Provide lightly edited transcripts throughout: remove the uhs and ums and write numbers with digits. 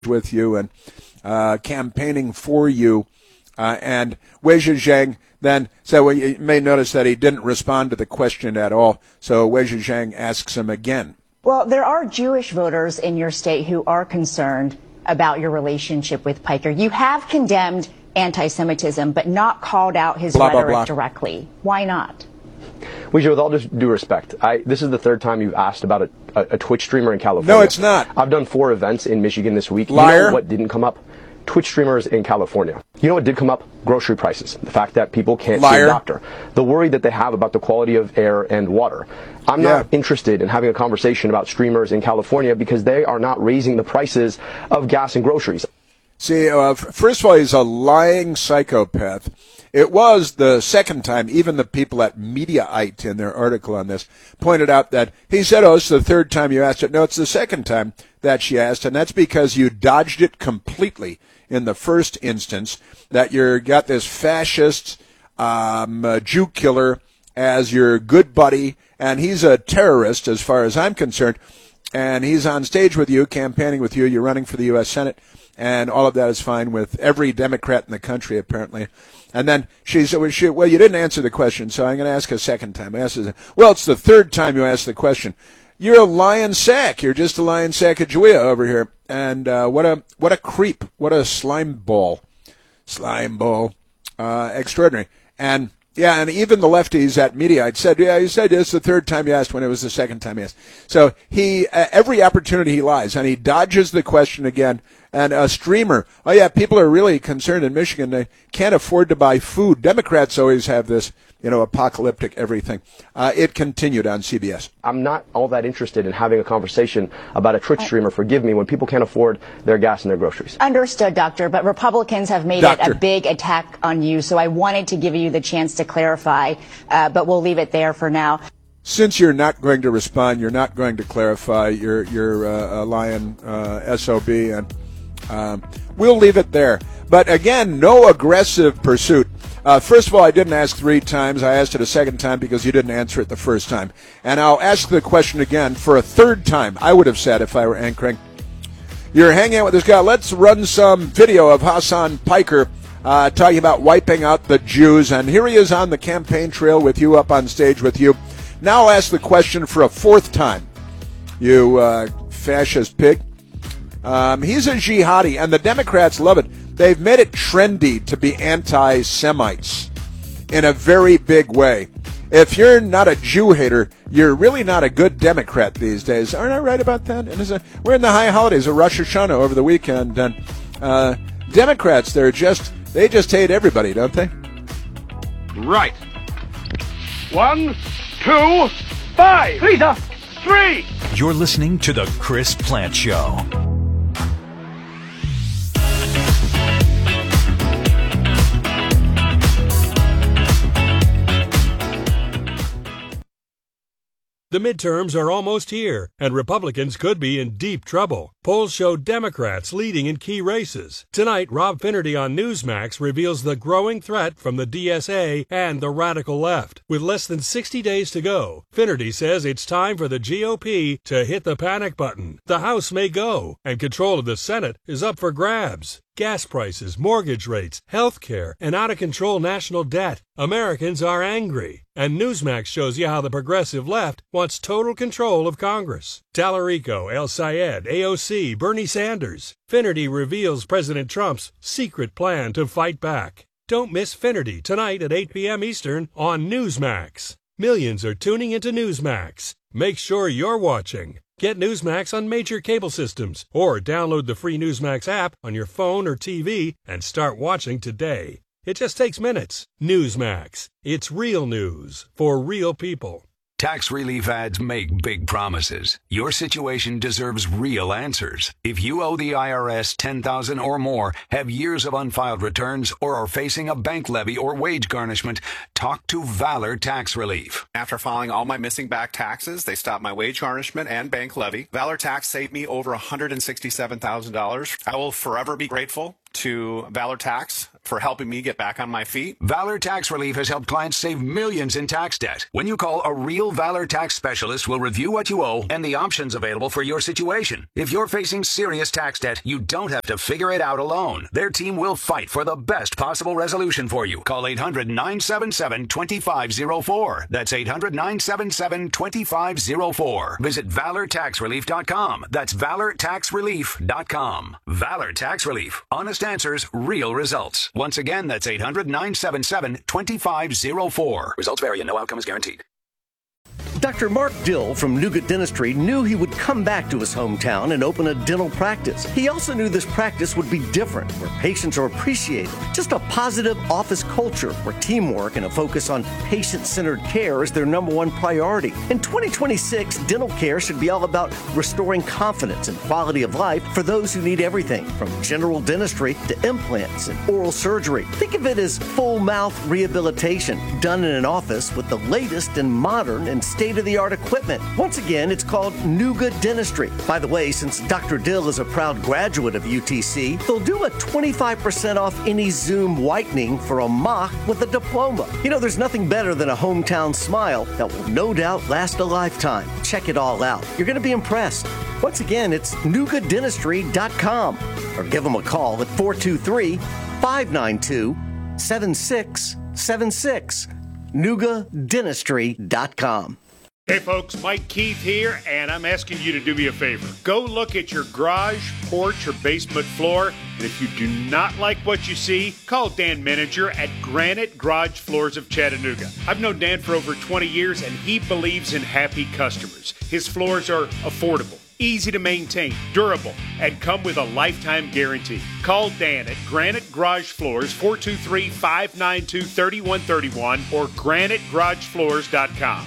with you and campaigning for you. And Wei Zhejiang then said, well, you may notice that he didn't respond to the question at all. So Wei Zhejiang asks him again. Well, there are Jewish voters in your state who are concerned about your relationship with Piker. You have condemned anti-Semitism, but not called out his rhetoric directly. Why not? Weijia, with all due respect, this is the third time you've asked about a Twitch streamer in California. No, it's not. I've done 4 events in Michigan this week. Liar. You know what didn't come up? Twitch streamers in California. You know what did come up? Grocery prices. The fact that people can't see a doctor. The worry that they have about the quality of air and water. I'm not interested in having a conversation about streamers in California because they are not raising the prices of gas and groceries. See, first of all, he's a lying psychopath. It was the second time, even the people at Mediaite in their article on this pointed out that he said, oh, it's the third time you asked it. No, it's the second time that she asked, and that's because you dodged it completely in the first instance, that you got this fascist Jew killer as your good buddy, and he's a terrorist as far as I'm concerned, and he's on stage with you, campaigning with you, you're running for the U.S. Senate, and all of that is fine with every Democrat in the country, apparently. And then she said, well, you didn't answer the question, so I'm going to ask a second time. I asked her, well, it's the third time you asked the question. You're a lying sack. You're just a lying sack of Julia over here. And what a creep. What a slime ball. Slime ball. Extraordinary. And yeah, and even the lefties at Mediaite said, yeah, you said it's the third time you asked when it was the second time you asked. So he, every opportunity he lies, and he dodges the question again. And a streamer, oh yeah, people are really concerned in Michigan. They can't afford to buy food. Democrats always have this, apocalyptic everything. It continued on CBS. I'm not all that interested in having a conversation about a Twitch streamer, forgive me, when people can't afford their gas and their groceries. Understood, Doctor, but Republicans have made it a big attack on you, so I wanted to give you the chance to clarify, but we'll leave it there for now. Since you're not going to respond, you're not going to clarify, you're a lying SOB, and we'll leave it there. But again, no aggressive pursuit. First of all, I didn't ask 3 times. I asked it a second time because you didn't answer it the first time. And I'll ask the question again for a third time. I would have said if I were anchoring. You're hanging out with this guy. Let's run some video of Hassan Piker talking about wiping out the Jews. And here he is on the campaign trail with you, up on stage with you. Now I'll ask the question for a 4th time. You fascist pig. He's a jihadi, and the Democrats love it. They've made it trendy to be anti-Semites in a very big way. If you're not a Jew hater, you're really not a good Democrat these days. Aren't I right about that? And we're in the high holidays of Rosh Hashanah over the weekend, and Democrats, they just hate everybody, don't they? Right. 1, 2, 5. Lisa, 3. You're listening to The Chris Plante Show. The midterms are almost here, and Republicans could be in deep trouble. Polls show Democrats leading in key races. Tonight, Rob Finnerty on Newsmax reveals the growing threat from the DSA and the radical left. With less than 60 days to go, Finnerty says it's time for the GOP to hit the panic button. The House may go, and control of the Senate is up for grabs. Gas prices, mortgage rates, health care, and out-of-control national debt. Americans are angry. And Newsmax shows you how the progressive left wants total control of Congress. Tallarico, El Sayed, AOC, Bernie Sanders. Finnerty reveals President Trump's secret plan to fight back. Don't miss Finnerty tonight at 8 p.m. Eastern on Newsmax. Millions are tuning into Newsmax. Make sure you're watching. Get Newsmax on major cable systems or download the free Newsmax app on your phone or TV and start watching today. It just takes minutes. Newsmax. It's real news for real people. Tax relief ads make big promises. Your situation deserves real answers. If you owe the IRS $10,000 or more, have years of unfiled returns, or are facing a bank levy or wage garnishment, talk to Valor Tax Relief. After filing all my missing back taxes, they stopped my wage garnishment and bank levy. Valor Tax saved me over $167,000. I will forever be grateful to Valor Tax for helping me get back on my feet. Valor Tax Relief has helped clients save millions in tax debt. When you call, a real Valor Tax specialist will review what you owe and the options available for your situation. If you're facing serious tax debt, you don't have to figure it out alone. Their team will fight for the best possible resolution for you. Call 800-977-2504. That's 800-977-2504. Visit ValorTaxRelief.com. That's ValorTaxRelief.com. Valor Tax Relief. Honest answers, real results. Once again, that's 800-977-2504. Results vary and no outcome is guaranteed. Dr. Mark Dill from Nugent Dentistry knew he would come back to his hometown and open a dental practice. He also knew this practice would be different, where patients are appreciated. Just a positive office culture where teamwork and a focus on patient-centered care is their number one priority. In 2026, dental care should be all about restoring confidence and quality of life for those who need everything, from general dentistry to implants and oral surgery. Think of it as full mouth rehabilitation done in an office with the latest and modern and state-of-the-art equipment. Once again, it's called Nugent Dentistry. By the way, since Dr. Dill is a proud graduate of UTC, they'll do a 25% off any Zoom whitening for a mock with a diploma. You know, there's nothing better than a hometown smile that will no doubt last a lifetime. Check it all out. You're going to be impressed. Once again, it's NugentDentistry.com or give them a call at 423-592-7676. NugentDentistry.com. Hey folks, Mike Keith here, and I'm asking you to do me a favor. Go look at your garage, porch, or basement floor, and if you do not like what you see, call Dan Menninger at Granite Garage Floors of Chattanooga. I've known Dan for over 20 years, and he believes in happy customers. His floors are affordable, easy to maintain, durable, and come with a lifetime guarantee. Call Dan at Granite Garage Floors, 423-592-3131 or granitegaragefloors.com.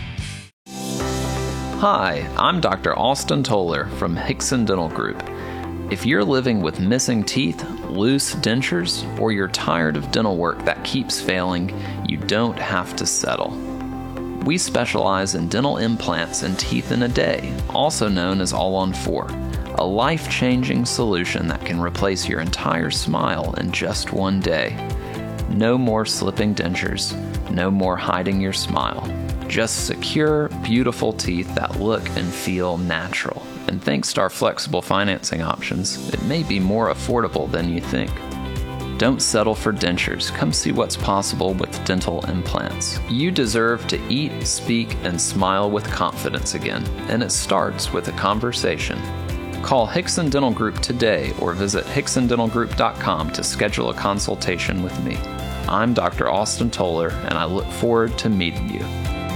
Hi, I'm Dr. Austin Toller from Hickson Dental Group. If you're living with missing teeth, loose dentures, or you're tired of dental work that keeps failing, you don't have to settle. We specialize in dental implants and teeth in a day, also known as All-on-4, a life-changing solution that can replace your entire smile in just one day. No more slipping dentures, no more hiding your smile. Just secure, beautiful teeth that look and feel natural. And thanks to our flexible financing options, it may be more affordable than you think. Don't settle for dentures. Come see what's possible with dental implants. You deserve to eat, speak, and smile with confidence again, and it starts with a conversation. Call Hickson Dental Group today or visit hicksondentalgroup.com to schedule a consultation with me. I'm Dr. Austin Toller, and I look forward to meeting you.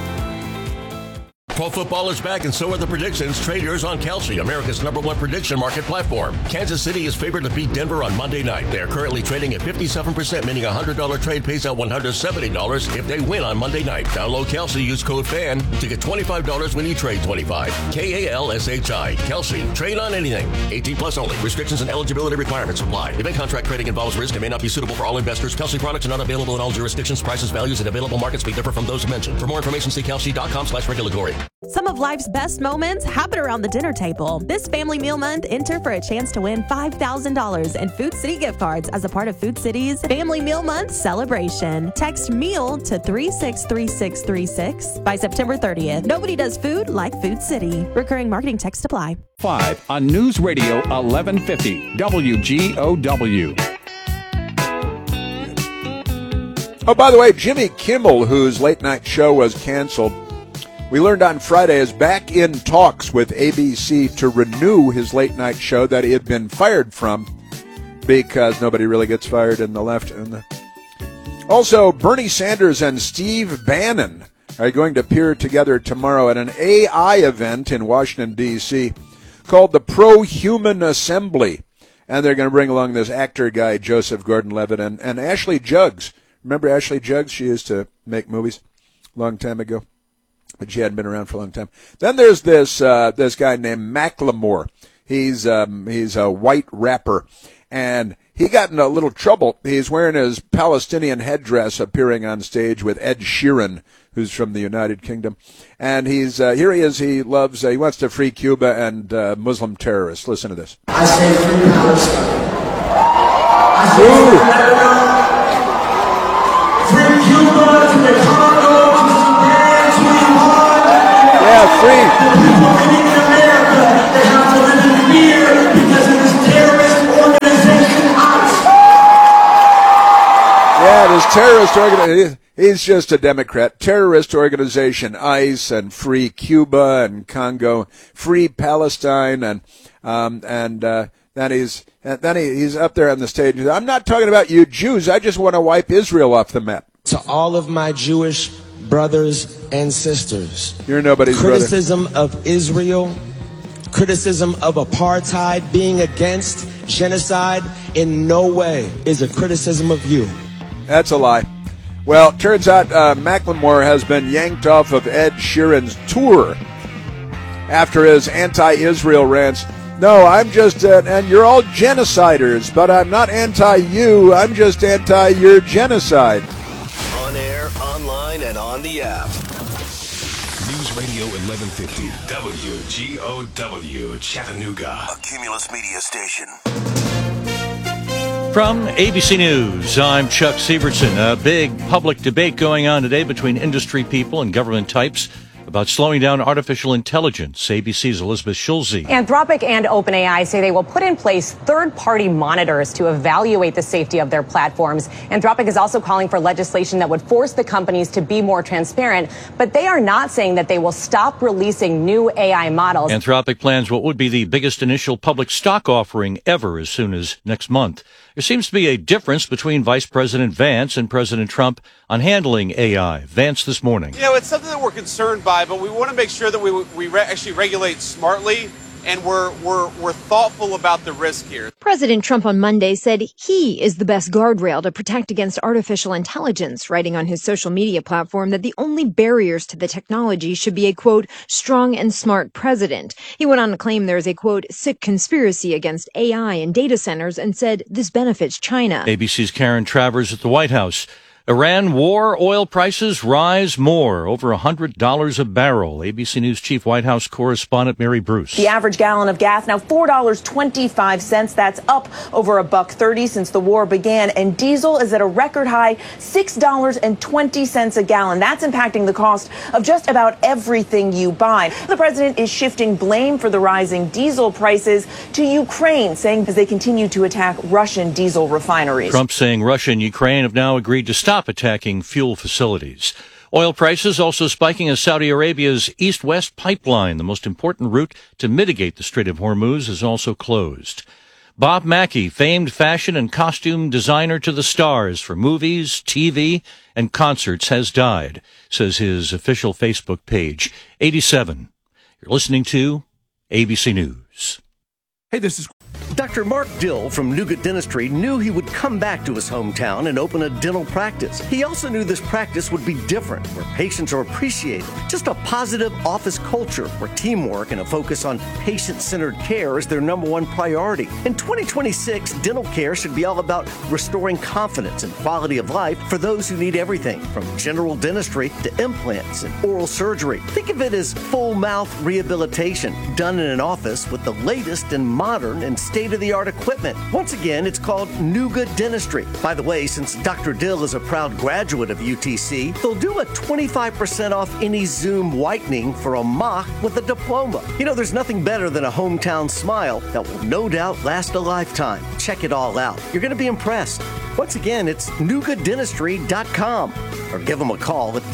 Pro football is back, and so are the predictions. Trade yours on Kalshi, America's #1 prediction market platform. Kansas City is favored to beat Denver on Monday night. They are currently trading at 57%, meaning a $100 trade pays out $170 if they win on Monday night. Download Kalshi, use code FAN to get $25 when you trade 25. KALSHI. Kalshi. Trade on anything. 18 plus only. Restrictions and eligibility requirements apply. Event contract trading involves risk and may not be suitable for all investors. Kalshi products are not available in all jurisdictions. Prices, values, and available markets may differ from those mentioned. For more information, see kalshi.com/regulatory. Some of life's best moments happen around the dinner table. This Family Meal Month, enter for a chance to win $5,000 in Food City gift cards as a part of Food City's Family Meal Month celebration. Text MEAL to 363636 by September 30th. Nobody does food like Food City. Recurring marketing text apply. 5 on News Radio 1150 WGOW. Oh, by the way, Jimmy Kimmel, whose late night show was canceled, we learned on Friday is back in talks with ABC to renew his late night show that he had been fired from, because nobody really gets fired in the left. Also, Bernie Sanders and Steve Bannon are going to appear together tomorrow at an AI event in Washington, D.C. called the Pro-Human Assembly. And they're going to bring along this actor guy, Joseph Gordon-Levitt, and Ashley Jugs. Remember Ashley Jugs? She used to make movies a long time ago, but she hadn't been around for a long time. Then there's this guy named Macklemore. He's a white rapper, and he got in a little trouble. He's wearing his Palestinian headdress, appearing on stage with Ed Sheeran, who's from the United Kingdom. And he's here he is. He wants to free Cuba and Muslim terrorists. Listen to this. I say free Palestine. I say free Lebanon. terrorist organization. He's just a Democrat. Terrorist organization ICE, and Free Cuba and Congo, Free Palestine, and then he's up there on the stage. I'm not talking about you Jews. I just want to wipe Israel off the map. To all of my Jewish brothers and sisters, you're nobody's criticism of Israel, criticism of apartheid, being against genocide in no way is a criticism of you. That's a lie. Well, turns out Macklemore has been yanked off of Ed Sheeran's tour after his anti-Israel rants. No, I'm just, and you're all genociders, but I'm not anti-you. I'm just anti-your genocide. On air, online, and on the app. News Radio 1150, WGOW, Chattanooga. A Cumulus Media station. From ABC News, I'm Chuck Sievertson. A big public debate going on today between industry people and government types about slowing down artificial intelligence. ABC's Elizabeth Schulze. Anthropic and OpenAI say they will put in place third-party monitors to evaluate the safety of their platforms. Anthropic is also calling for legislation that would force the companies to be more transparent, but they are not saying that they will stop releasing new AI models. Anthropic plans what would be the biggest initial public stock offering ever as soon as next month. There seems to be a difference between Vice President Vance and President Trump on handling AI. Vance this morning. You know, it's something that we're concerned by, but we want to make sure that we actually regulate smartly, and we're thoughtful about the risk here. President Trump on Monday said he is the best guardrail to protect against artificial intelligence, writing on his social media platform that the only barriers to the technology should be a, quote, strong and smart president. He went on to claim there is a, quote, sick conspiracy against AI and data centers and said this benefits China. ABC's Karen Travers at the White House. Iran war, oil prices rise more, over $100 a barrel. ABC News Chief White House correspondent Mary Bruce. The average gallon of gas now $4.25. That's up over $1.30 since the war began. And diesel is at a record high $6.20 a gallon. That's impacting the cost of just about everything you buy. The president is shifting blame for the rising diesel prices to Ukraine, saying as they continue to attack Russian diesel refineries. Trump saying Russia and Ukraine have now agreed to stop attacking fuel facilities. Oil prices also spiking as Saudi Arabia's east-west pipeline, the most important route to mitigate the Strait of Hormuz, is also closed. Bob Mackie, famed fashion and costume designer to the stars for movies, TV, and concerts, has died, says his official Facebook page. 87. You're listening to ABC News. Hey, this is Dr. Mark Dill from Nougat Dentistry knew he would come back to his hometown and open a dental practice. He also knew this practice would be different, where patients are appreciated. Just a positive office culture where teamwork and a focus on patient-centered care is their number one priority. In 2026, dental care should be all about restoring confidence and quality of life for those who need everything, from general dentistry to implants and oral surgery. Think of it as full mouth rehabilitation done in an office with the latest and modern and state-of-the-art equipment. Once again, it's called Nougat Dentistry. By the way, since Dr. Dill is a proud graduate of UTC, they'll do a 25% off any Zoom whitening for a mock with a diploma. You know, there's nothing better than a hometown smile that will no doubt last a lifetime. Check it all out. You're going to be impressed. Once again, it's nougatdentistry.com or give them a call at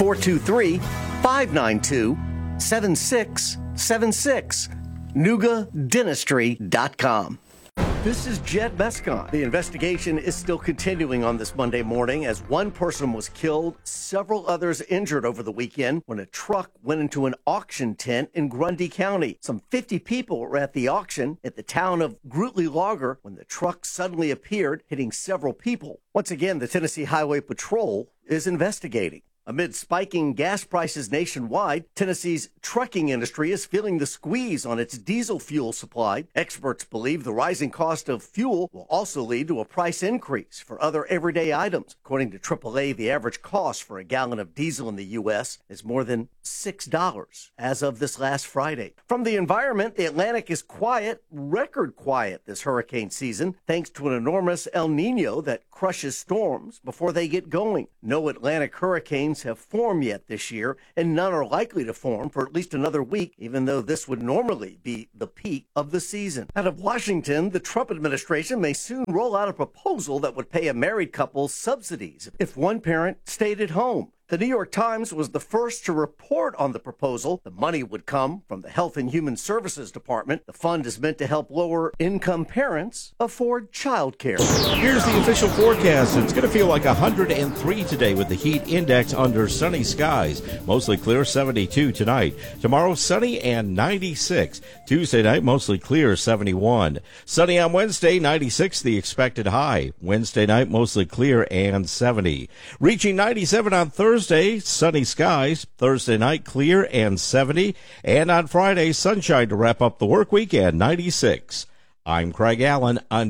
423-592-7676. nougatdentistry.com. This is Jed Mescon. The investigation is still continuing on this Monday morning as one person was killed, several others injured over the weekend when a truck went into an auction tent in Grundy County. Some 50 people were at the auction at the town of Grootley Logger when the truck suddenly appeared, hitting several people. Once again, the Tennessee Highway Patrol is investigating. Amid spiking gas prices nationwide, Tennessee's trucking industry is feeling the squeeze on its diesel fuel supply. Experts believe the rising cost of fuel will also lead to a price increase for other everyday items. According to AAA, the average cost for a gallon of diesel in the U.S. is more than $6 as of this last Friday. From the environment, the Atlantic is quiet, record quiet this hurricane season, thanks to an enormous El Nino that crushes storms before they get going. No Atlantic hurricanes rains have formed yet this year, and none are likely to form for at least another week, even though this would normally be the peak of the season. Out of Washington, the Trump administration may soon roll out a proposal that would pay a married couple subsidies if one parent stayed at home. The New York Times was the first to report on the proposal. The money would come from the Health and Human Services Department. The fund is meant to help lower-income parents afford child care. Here's the official forecast. It's going to feel like 103 today with the heat index under sunny skies. Mostly clear, 72 tonight. Tomorrow, sunny and 96. Tuesday night, mostly clear, 71. Sunny on Wednesday, 96 the expected high. Wednesday night, mostly clear and 70. Reaching 97 on Thursday, sunny skies. Thursday night, clear and 70. And on Friday, sunshine to wrap up the work week and 96. I'm Craig Allen on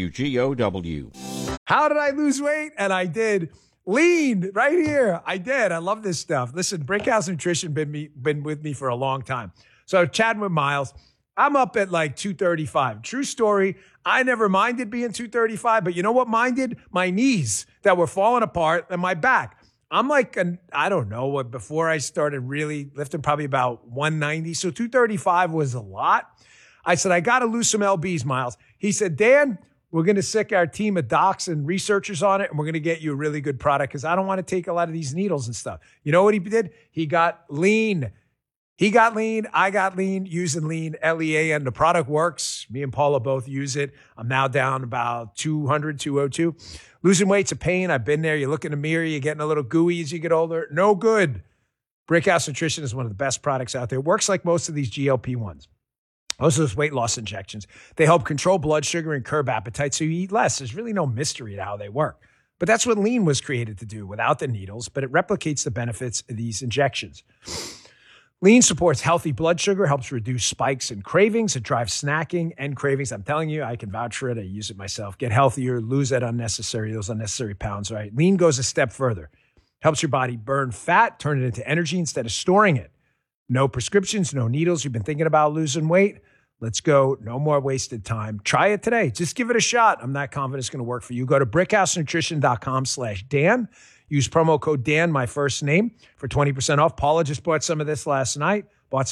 WGOW. How did I lose weight? And I did. Lean right here. I did. I love this stuff. Listen, Brickhouse Nutrition been with me for a long time. So chatting with Miles, I'm up at like 235. True story. I never minded being 235, but you know what minded? My knees that were falling apart and my back. I'm like, I don't know, before I started really lifting, probably about 190. So 235 was a lot. I said, I got to lose some LBs, Miles. He said, Dan, we're going to sick our team of docs and researchers on it, and we're going to get you a really good product because I don't want to take a lot of these needles and stuff. You know what he did? He got lean. He got lean. I got lean using lean, L-E-A-N. The product works. Me and Paula both use it. I'm now down about 200, 202. Losing weight's a pain. I've been there. You look in the mirror. You're getting a little gooey as you get older. No good. Brickhouse Nutrition is one of the best products out there. It works like most of these GLP-1s. Most of those weight loss injections. They help control blood sugar and curb appetite so you eat less. There's really no mystery to how they work. But that's what lean was created to do without the needles, but it replicates the benefits of these injections. Lean supports healthy blood sugar, helps reduce spikes and cravings. It drives snacking and cravings. I'm telling you, I can vouch for it. I use it myself. Get healthier, lose those unnecessary pounds, right? Lean goes a step further. Helps your body burn fat, turn it into energy instead of storing it. No prescriptions, no needles. You've been thinking about losing weight? Let's go. No more wasted time. Try it today. Just give it a shot. I'm not confident it's going to work for you. Go to brickhousenutrition.com/Dan. Use promo code Dan, my first name, for 20% off. Paula just bought some of this last night.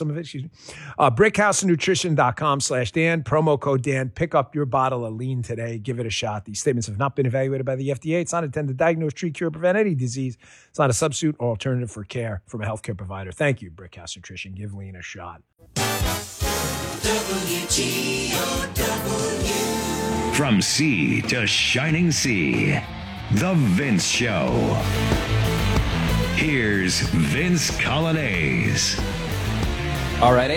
Brickhousenutrition.com/Dan. Promo code Dan. Pick up your bottle of lean today. Give it a shot. These statements have not been evaluated by the FDA. It's not intended to diagnose, treat, cure, or prevent any disease. It's not a substitute or alternative for care from a healthcare provider. Thank you, Brickhouse Nutrition. Give lean a shot. WGOW. From sea to shining sea, The Vince Show. Here's Vince Colonnese. All right,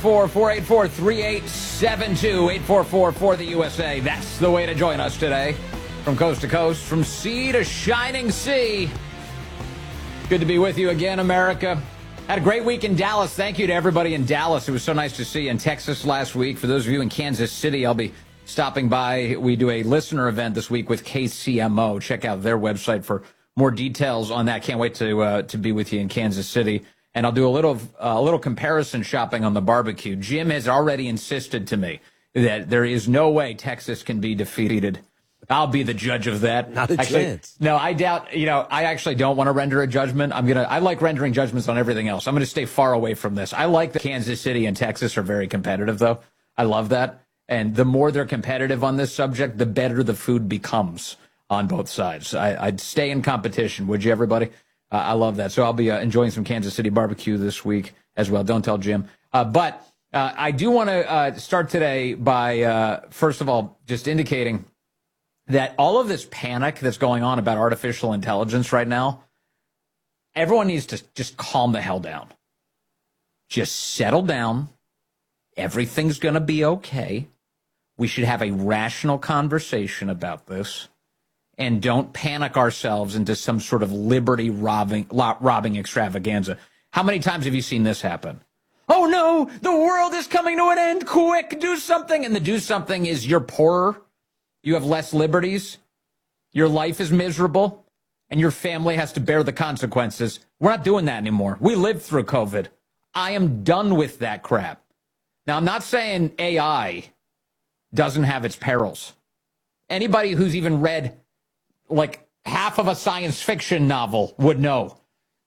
844-484-3872, 844-4-the-USA. That's the way to join us today. From coast to coast, from sea to shining sea. Good to be with you again, America. Had a great week in Dallas. Thank you to everybody in Dallas. It was so nice to see you in Texas last week. For those of you in Kansas City, I'll be stopping by. We do a listener event this week with KCMO. Check out their website for more details on that. Can't wait to be with you in Kansas City. And I'll do a little comparison shopping on the barbecue. Jim has already insisted to me that there is no way Texas can be defeated. I'll be the judge of that. Not a chance. No, I doubt, I actually don't want to render a judgment. I like rendering judgments on everything else. I'm going to stay far away from this. I like that Kansas City and Texas are very competitive, though. I love that. And the more they're competitive on this subject, the better the food becomes on both sides. I'd stay in competition, would you, everybody? I love that. So I'll be enjoying some Kansas City barbecue this week as well. Don't tell Jim. But I do want to start today by, first of all, just indicating that all of this panic that's going on about artificial intelligence right now, everyone needs to just calm the hell down. Just settle down. Everything's going to be okay. We should have a rational conversation about this. And don't panic ourselves into some sort of liberty robbing extravaganza. How many times have you seen this happen? Oh no, the world is coming to an end. Quick, do something. And the do something is you're poorer. You have less liberties. Your life is miserable. And your family has to bear the consequences. We're not doing that anymore. We lived through COVID. I am done with that crap. Now, I'm not saying AI doesn't have its perils. Anybody who's even read like half of a science fiction novel would know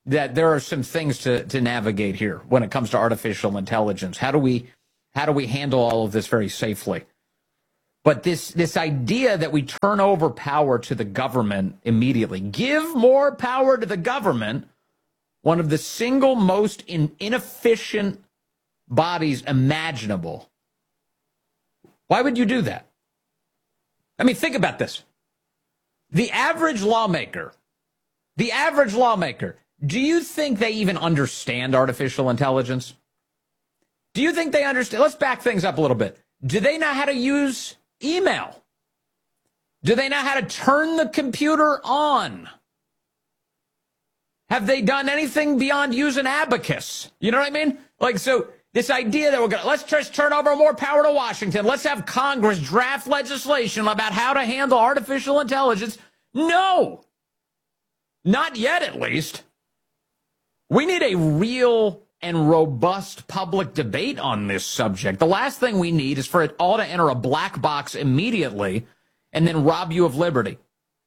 that there are some things to navigate here when it comes to artificial intelligence. How do we handle all of this very safely? But this idea that we turn over power to the government immediately, give more power to the government, one of the single most inefficient bodies imaginable. Why would you do that? I mean, think about this. The average lawmaker, do you think they even understand artificial intelligence? Do you think they understand? Let's back things up a little bit. Do they know how to use email? Do they know how to turn the computer on? Have they done anything beyond use an abacus? You know what I mean? Like, so this idea that let's just turn over more power to Washington. Let's have Congress draft legislation about how to handle artificial intelligence. No, not yet, at least. We need a real and robust public debate on this subject. The last thing we need is for it all to enter a black box immediately and then rob you of liberty.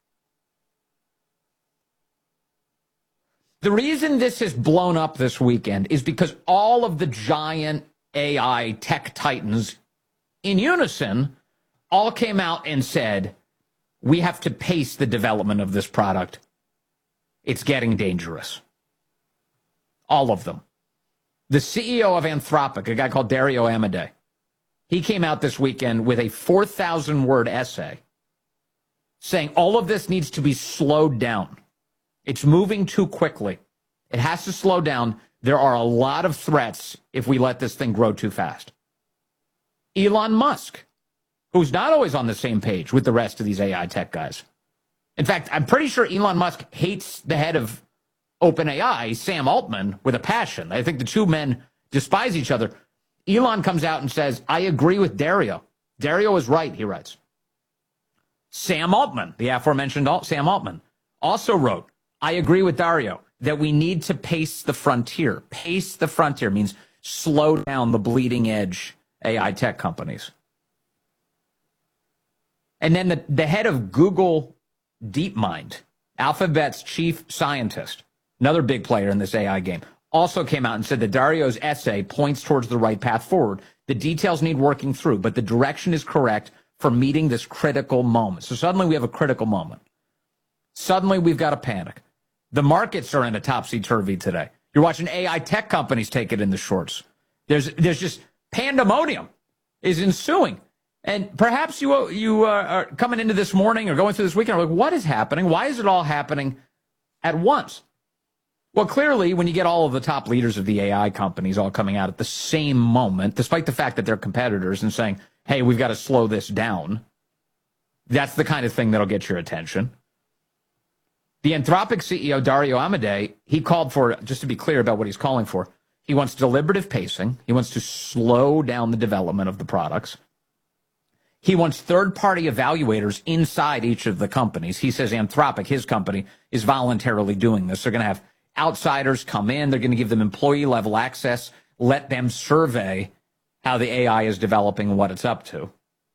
The reason this has blown up this weekend is because all of the giant AI tech titans in unison all came out and said, we have to pace the development of this product. It's getting dangerous. All of them. The CEO of Anthropic, a guy called Dario Amodei, he came out this weekend with a 4,000-word essay saying all of this needs to be slowed down. It's moving too quickly. It has to slow down. There are a lot of threats if we let this thing grow too fast. Elon Musk, who's not always on the same page with the rest of these AI tech guys. In fact, I'm pretty sure Elon Musk hates the head of OpenAI, Sam Altman, with a passion. I think the two men despise each other. Elon comes out and says, I agree with Dario. Dario is right, he writes. Sam Altman, the aforementioned Sam Altman, also wrote, I agree with Dario that we need to pace the frontier. Pace the frontier means slow down the bleeding edge AI tech companies. And then the head of Google DeepMind, Alphabet's chief scientist, another big player in this AI game, also came out and said that Dario's essay points towards the right path forward. The details need working through, but the direction is correct for meeting this critical moment. So suddenly we have a critical moment. Suddenly we've got a panic. The markets are in a topsy-turvy today. You're watching AI tech companies take it in the shorts. There's just pandemonium is ensuing. And perhaps you are coming into this morning or going through this weekend, are like, what is happening? Why is it all happening at once? Well, clearly, when you get all of the top leaders of the AI companies all coming out at the same moment, despite the fact that they're competitors and saying, hey, we've got to slow this down, that's the kind of thing that'll get your attention. The Anthropic CEO, Dario Amodei, he called for, just to be clear about what he's calling for, he wants deliberative pacing. He wants to slow down the development of the products. He wants third-party evaluators inside each of the companies. He says Anthropic, his company, is voluntarily doing this. They're going to have outsiders come in. They're going to give them employee-level access, let them survey how the AI is developing and what it's up to.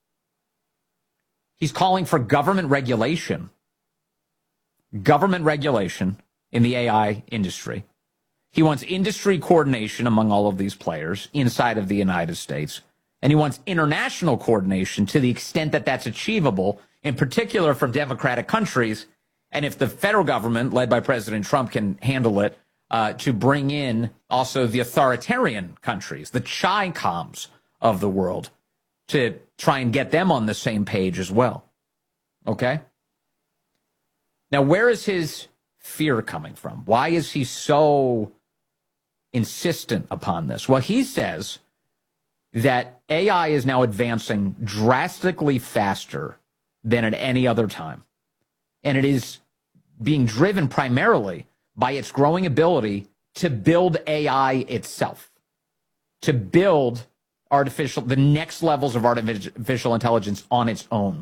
He's calling for government regulation in the AI industry. He wants industry coordination among all of these players inside of the United States. And he wants international coordination to the extent that that's achievable, in particular from democratic countries. And if the federal government, led by President Trump, can handle it, to bring in also the authoritarian countries, the Chi-Coms of the world, to try and get them on the same page as well. Okay? Now, where is his fear coming from? Why is he so insistent upon this? Well, he says that AI is now advancing drastically faster than at any other time. And it is being driven primarily by its growing ability to build AI itself, to build the next levels of artificial intelligence on its own.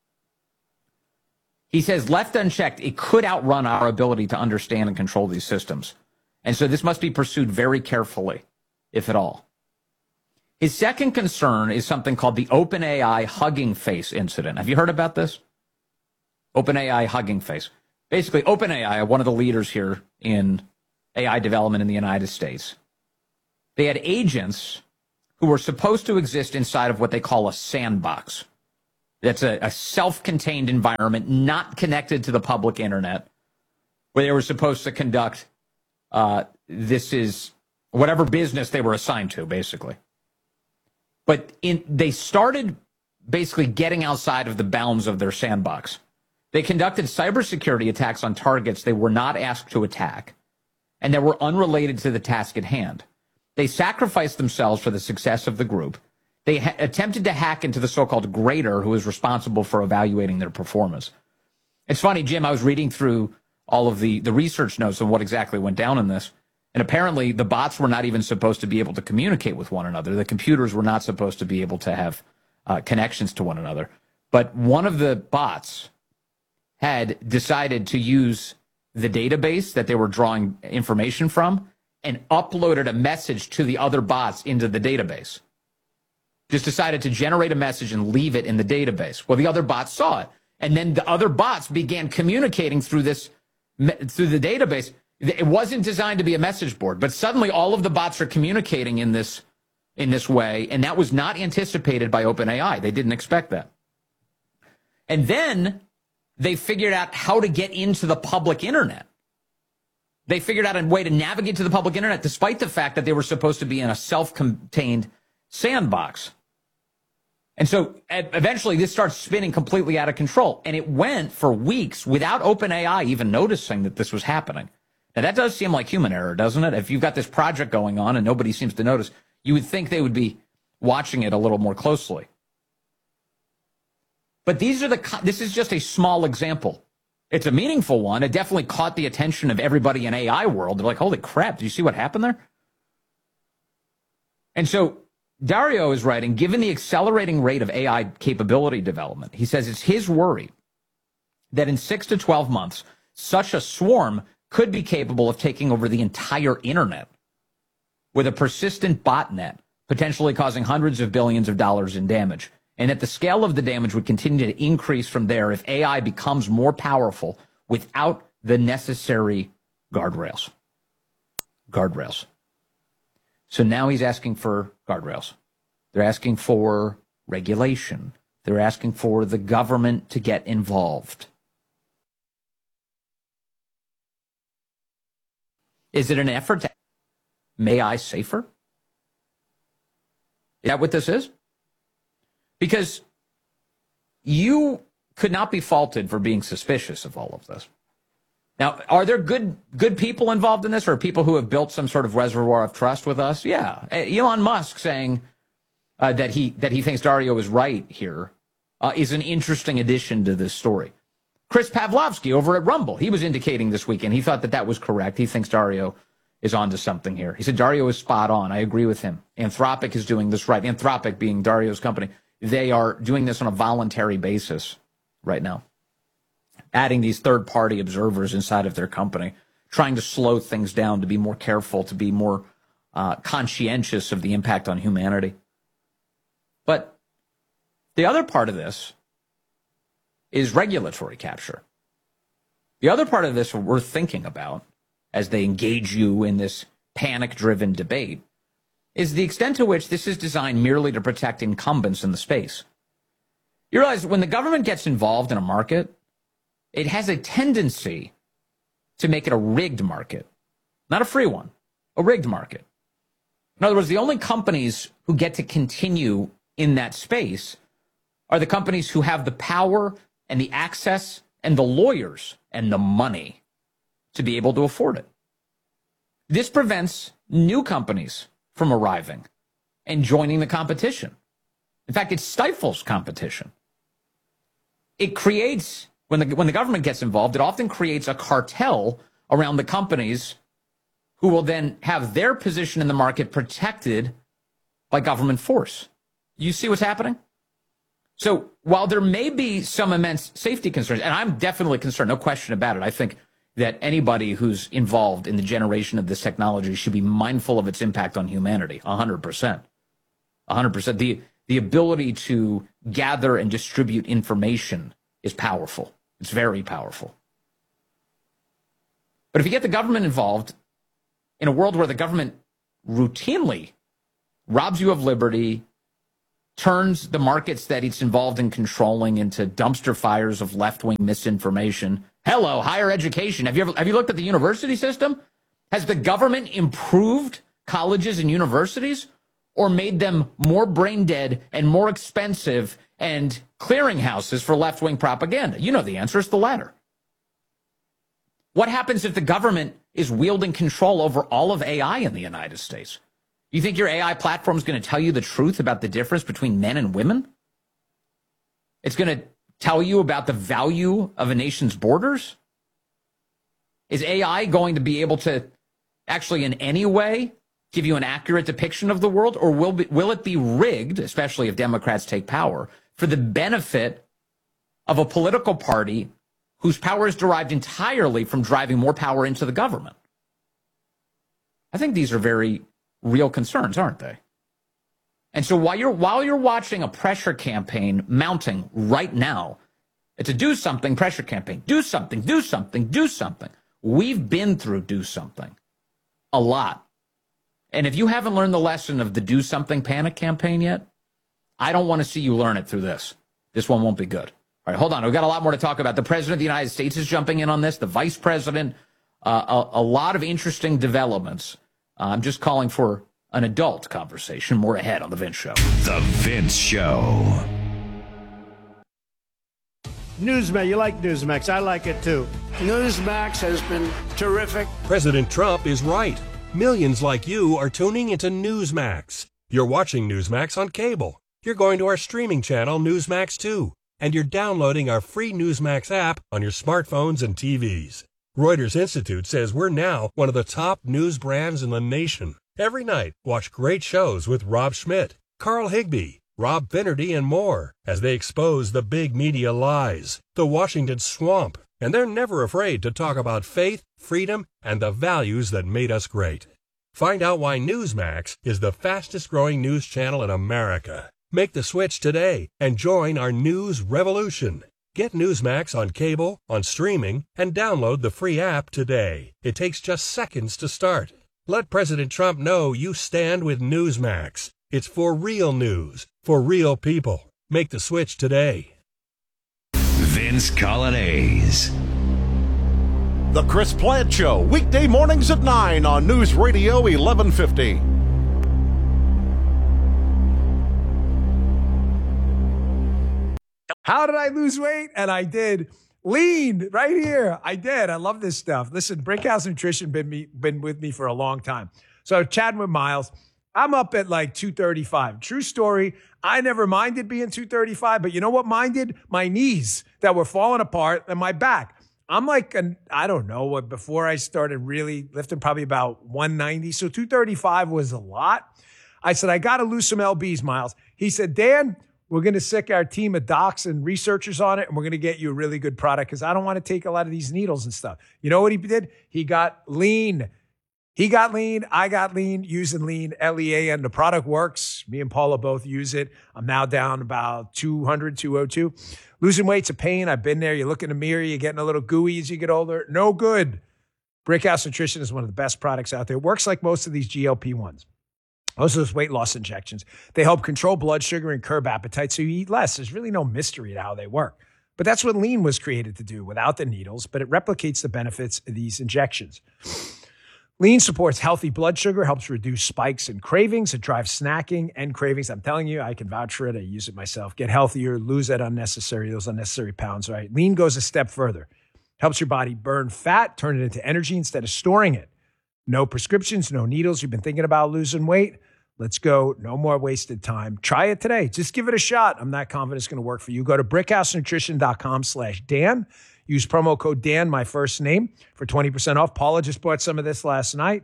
He says, left unchecked, it could outrun our ability to understand and control these systems. And so this must be pursued very carefully, if at all. His second concern is something called the OpenAI Hugging Face incident. Have you heard about this? OpenAI Hugging Face. Basically, OpenAI, one of the leaders here in AI development in the United States, they had agents who were supposed to exist inside of what they call a sandbox. That's a self-contained environment not connected to the public internet, where they were supposed to conduct this is whatever business they were assigned to, basically. But they started basically getting outside of the bounds of their sandbox. They conducted cybersecurity attacks on targets they were not asked to attack and that were unrelated to the task at hand. They sacrificed themselves for the success of the group. They attempted to hack into the so-called grader who is responsible for evaluating their performance. It's funny, Jim, I was reading through all of the research notes on what exactly went down in this, and apparently the bots were not even supposed to be able to communicate with one another. The computers were not supposed to be able to have connections to one another. But one of the bots had decided to use the database that they were drawing information from and uploaded a message to the other bots into the database. Just decided to generate a message and leave it in the database. Well, the other bots saw it. And then the other bots began communicating through the database. It wasn't designed to be a message board, but suddenly all of the bots are communicating in this way, and that was not anticipated by OpenAI. They didn't expect that. And then they figured out how to get into the public internet. They figured out a way to navigate to the public internet, despite the fact that they were supposed to be in a self-contained sandbox. And so eventually this starts spinning completely out of control. And it went for weeks without OpenAI even noticing that this was happening. Now, that does seem like human error, doesn't it? If you've got this project going on and nobody seems to notice, you would think they would be watching it a little more closely. But this is just a small example. It's a meaningful one. It definitely caught the attention of everybody in AI world. They're like, holy crap, did you see what happened there? And so Dario is writing, given the accelerating rate of AI capability development, he says it's his worry that in 6 to 12 months, such a swarm could be capable of taking over the entire internet with a persistent botnet, potentially causing hundreds of billions of dollars in damage. And that the scale of the damage would continue to increase from there if AI becomes more powerful without the necessary guardrails. Guardrails. So now he's asking for guardrails. They're asking for regulation. They're asking for the government to get involved. Is it an effort to make AI safer? Is that what this is? Because you could not be faulted for being suspicious of all of this. Now, are there good people involved in this, or people who have built some sort of reservoir of trust with us? Yeah. Elon Musk saying that he thinks Dario is right here is an interesting addition to this story. Chris Pavlovsky over at Rumble, he was indicating this weekend he thought that was correct. He thinks Dario is onto something here. He said Dario is spot on. I agree with him. Anthropic is doing this right. Anthropic being Dario's company. They are doing this on a voluntary basis right now, adding these third-party observers inside of their company, trying to slow things down, to be more careful, to be more conscientious of the impact on humanity. But the other part of this is regulatory capture. The other part of this we're thinking about as they engage you in this panic-driven debate is the extent to which this is designed merely to protect incumbents in the space. You realize when the government gets involved in a market, it has a tendency to make it a rigged market, not a free one, a rigged market. In other words, the only companies who get to continue in that space are the companies who have the power and the access and the lawyers and the money to be able to afford it. This prevents new companies from arriving and joining the competition. In fact, it stifles competition. It creates, when the government gets involved, it often creates a cartel around the companies who will then have their position in the market protected by government force. You see what's happening? So while there may be some immense safety concerns, and I'm definitely concerned, no question about it, I think that anybody who's involved in the generation of this technology should be mindful of its impact on humanity, 100%. 100%. The ability to gather and distribute information is powerful. It's very powerful. But if you get the government involved, in a world where the government routinely robs you of liberty, turns the markets that it's involved in controlling into dumpster fires of left-wing misinformation. Hello, higher education. Have you looked at the university system? Has the government improved colleges and universities or made them more brain dead and more expensive and clearinghouses for left-wing propaganda? You know the answer is the latter. What happens if the government is wielding control over all of AI in the United States? You think your AI platform is going to tell you the truth about the difference between men and women? It's going to tell you about the value of a nation's borders? Is AI going to be able to actually in any way give you an accurate depiction of the world? Or will it be rigged, especially if Democrats take power, for the benefit of a political party whose power is derived entirely from driving more power into the government? I think these are very real concerns, aren't they? And so while you're watching a pressure campaign mounting right now, it's a do something pressure campaign. Do something, do something, do something. We've been through do something a lot. And if you haven't learned the lesson of the do something panic campaign yet, I don't want to see you learn it through this. This one won't be good. All right, hold on. We've got a lot more to talk about. The president of the United States is jumping in on this. The vice president, a lot of interesting developments. I'm just calling for an adult conversation. More ahead on The Vince Show. The Vince Show. Newsmax, you like Newsmax. I like it too. Newsmax has been terrific. President Trump is right. Millions like you are tuning into Newsmax. You're watching Newsmax on cable. You're going to our streaming channel, Newsmax 2. And you're downloading our free Newsmax app on your smartphones and TVs. Reuters Institute says we're now one of the top news brands in the nation. Every night, watch great shows with Rob Schmidt, Carl Higbie, Rob Finnerty, and more as they expose the big media lies, the Washington swamp, and they're never afraid to talk about faith, freedom, and the values that made us great. Find out why Newsmax is the fastest-growing news channel in America. Make the switch today and join our news revolution. Get Newsmax on cable, on streaming, and download the free app today. It takes just seconds to start. Let President Trump know you stand with Newsmax. It's for real news, for real people. Make the switch today. Vince Colonnese. The Chris Plant Show, weekday mornings at 9 on News Radio 1150. How did I lose weight? And I did. Lean right here. I did. I love this stuff. Listen, Brickhouse Nutrition been with me for a long time. So chatting with Miles, I'm up at like 235. True story. I never minded being 235, but you know what minded? My knees that were falling apart and my back. I'm like, I don't know what, before I started really lifting, probably about 190. So 235 was a lot. I said, I got to lose some lbs, Miles. He said, Dan, we're going to sick our team of docs and researchers on it, and we're going to get you a really good product because I don't want to take a lot of these needles and stuff. You know what he did? He got lean. He got lean. I got lean, using lean, L-E-A-N. The product works. Me and Paula both use it. I'm now down about 200, 202. Losing weight's a pain. I've been there. You look in the mirror, you're getting a little gooey as you get older. No good. Brickhouse Nutrition is one of the best products out there. It works like most of these GLP-1s. Most of those weight loss injections. They help control blood sugar and curb appetite so you eat less. There's really no mystery to how they work. But that's what lean was created to do without the needles, but it replicates the benefits of these injections. Lean supports healthy blood sugar, helps reduce spikes and cravings. It drives snacking and cravings. I'm telling you, I can vouch for it. I use it myself. Get healthier, lose those unnecessary pounds, right? Lean goes a step further. Helps your body burn fat, turn it into energy instead of storing it. No prescriptions, no needles. You've been thinking about losing weight? Let's go. No more wasted time. Try it today. Just give it a shot. I'm not confident it's going to work for you. Go to brickhousenutrition.com/Dan. Use promo code Dan, my first name, for 20% off. Paula just bought some of this last night.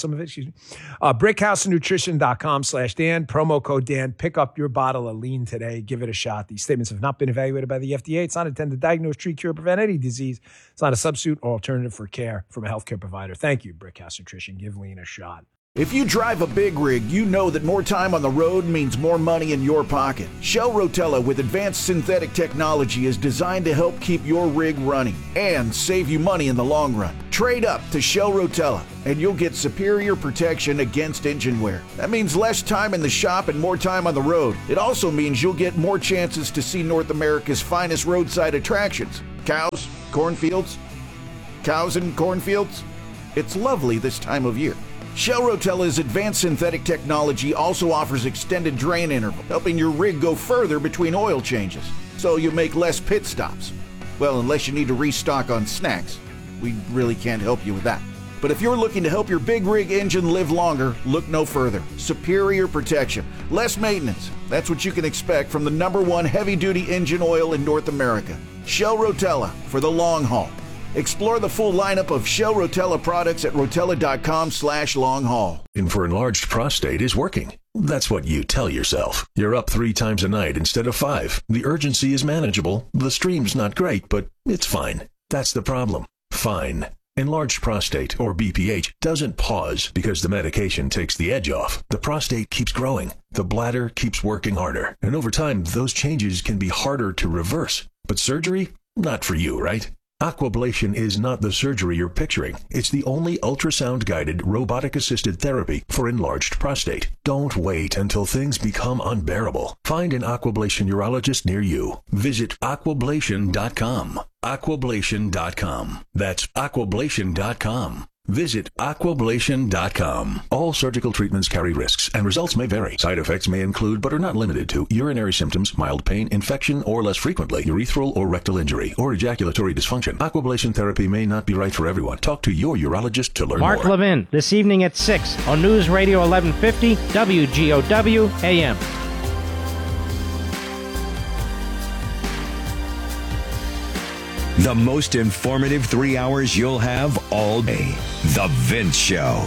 Brickhousenutrition.com/Dan. Promo code Dan. Pick up your bottle of lean today. Give it a shot. These statements have not been evaluated by the FDA. It's not intended to diagnose, treat, cure, prevent any disease. It's not a substitute or alternative for care from a healthcare provider. Thank you, Brickhouse Nutrition. Give lean a shot. If you drive a big rig, you know that more time on the road means more money in your pocket. Shell Rotella with advanced synthetic technology is designed to help keep your rig running and save you money in the long run. Trade up to Shell Rotella, and you'll get superior protection against engine wear. That means less time in the shop and more time on the road. It also means you'll get more chances to see North America's finest roadside attractions. Cows, cornfields, cows and cornfields. It's lovely this time of year. Shell Rotella's advanced synthetic technology also offers extended drain interval, helping your rig go further between oil changes, so you make less pit stops. Well, unless you need to restock on snacks. We really can't help you with that. But if you're looking to help your big rig engine live longer, look no further. Superior protection, less maintenance. That's what you can expect from the #1 heavy-duty engine oil in North America. Shell Rotella, for the long haul. Explore the full lineup of Shell Rotella products at rotella.com/long-haul. For enlarged prostate is working. That's what you tell yourself. You're up 3 times a night instead of 5. The urgency is manageable. The stream's not great, but it's fine. That's the problem. Fine. Enlarged prostate, or BPH, doesn't pause because the medication takes the edge off. The prostate keeps growing. The bladder keeps working harder. And over time, those changes can be harder to reverse. But surgery? Not for you, right? Aquablation is not the surgery you're picturing. It's the only ultrasound-guided, robotic-assisted therapy for enlarged prostate. Don't wait until things become unbearable. Find an Aquablation urologist near you. Visit aquablation.com. Aquablation.com. That's aquablation.com. Visit aquablation.com. All surgical treatments carry risks, and results may vary. Side effects may include, but are not limited to, urinary symptoms, mild pain, infection, or less frequently, urethral or rectal injury, or ejaculatory dysfunction. Aquablation therapy may not be right for everyone. Talk to your urologist to learn more. Mark Levin, this evening at 6 on News Radio 1150 WGOW AM. The most informative 3 hours you'll have all day. The Vince Show.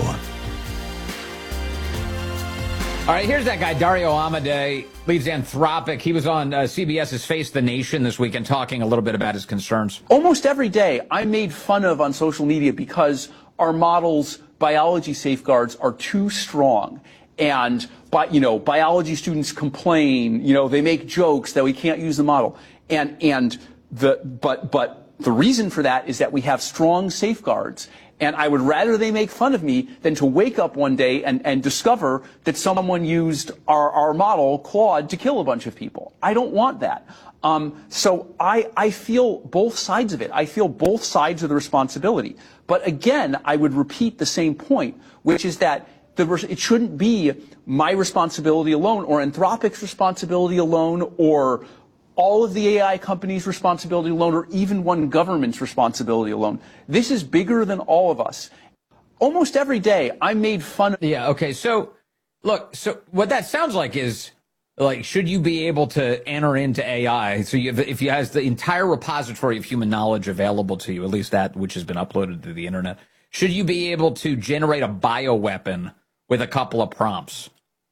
All right, here's that guy, Dario Amodei, leads Anthropic. He was on CBS's Face the Nation this weekend talking a little bit about his concerns. Almost every day, I'm made fun of on social media because our model's biology safeguards are too strong. And, biology students complain, they make jokes that we can't use the model. But the reason for that is that we have strong safeguards. And I would rather they make fun of me than to wake up one day and discover that someone used our model, Claude, to kill a bunch of people. I don't want that. So I feel both sides of it. I feel both sides of the responsibility. But again, I would repeat the same point, which is that it shouldn't be my responsibility alone, or Anthropic's responsibility alone, or all of the AI companies' responsibility alone, or even one government's responsibility alone. This is bigger than all of us. Almost every day, I'm made fun of. Yeah, okay. So, look, what that sounds like is, should you be able to enter into AI? So if you have the entire repository of human knowledge available to you, at least that which has been uploaded to the internet, should you be able to generate a bioweapon with a couple of prompts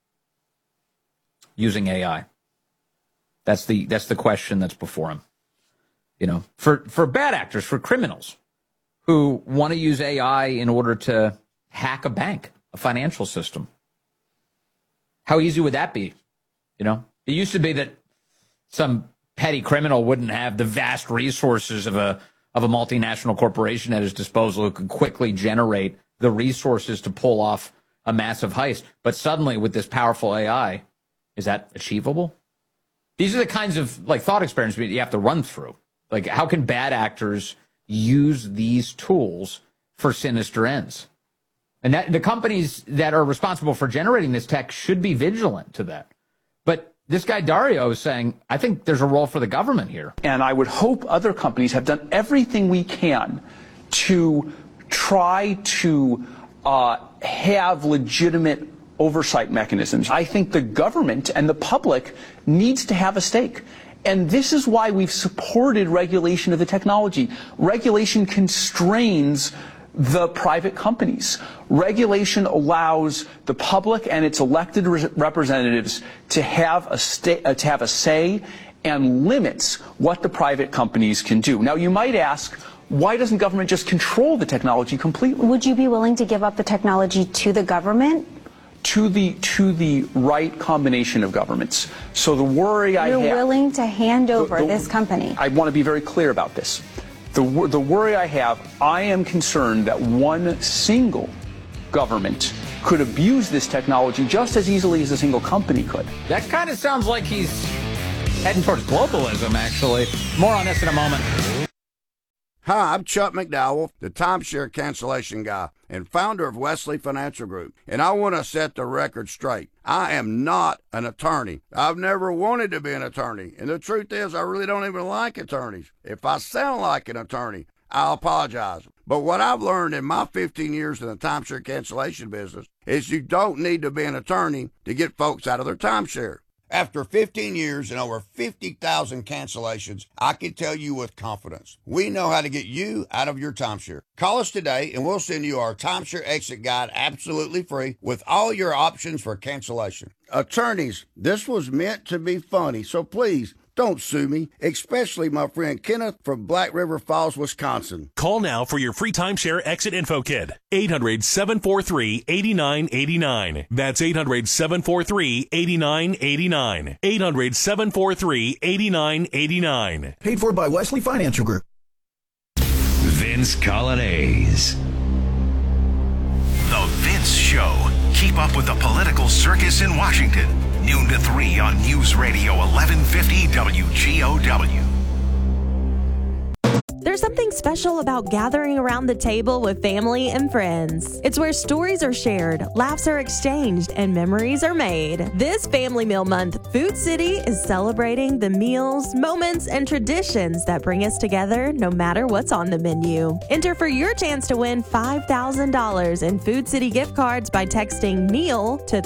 using AI? That's the question that's before him. For bad actors, for criminals who want to use AI in order to hack a bank, a financial system. How easy would that be? It used to be that some petty criminal wouldn't have the vast resources of a multinational corporation at his disposal who could quickly generate the resources to pull off a massive heist. But suddenly, with this powerful AI, is that achievable? These are the kinds of thought experiments you have to run through. How can bad actors use these tools for sinister ends? And that the companies that are responsible for generating this tech should be vigilant to that. But this guy Dario is saying, I think there's a role for the government here. And I would hope other companies have done everything we can to try to have legitimate oversight mechanisms. I think the government and the public needs to have a stake. And this is why we've supported regulation of the technology. Regulation constrains the private companies. Regulation allows the public and its elected representatives to have a say, and limits what the private companies can do. Now, you might ask, why doesn't government just control the technology completely? Would you be willing to give up the technology to the government? To the right combination of governments. So the worry I have... You're willing to hand over this company? I want to be very clear about this. The worry I have, I am concerned that one single government could abuse this technology just as easily as a single company could. That kind of sounds like he's heading towards globalism, actually. More on this in a moment. Hi, I'm Chuck McDowell, the timeshare cancellation guy and founder of Wesley Financial Group, and I want to set the record straight. I am not an attorney. I've never wanted to be an attorney, and the truth is I really don't even like attorneys. If I sound like an attorney, I'll apologize. But what I've learned in my 15 years in the timeshare cancellation business is you don't need to be an attorney to get folks out of their timeshare. After 15 years and over 50,000 cancellations, I can tell you with confidence, we know how to get you out of your timeshare. Call us today and we'll send you our timeshare exit guide absolutely free with all your options for cancellation. Attorneys, this was meant to be funny, so please don't sue me, especially my friend Kenneth from Black River Falls, Wisconsin. Call now for your free timeshare exit info kit. 800-743-8989. That's 800-743-8989. 800-743-8989. Paid for by Wesley Financial Group. Vince Colonnese. The Vince Show. Keep up with the political circus in Washington. Noon to 3 on News Radio 1150 WGOW. There's something special about gathering around the table with family and friends. It's where stories are shared, laughs are exchanged, and memories are made. This Family Meal Month, Food City is celebrating the meals, moments, and traditions that bring us together no matter what's on the menu. Enter for your chance to win $5,000 in Food City gift cards by texting meal to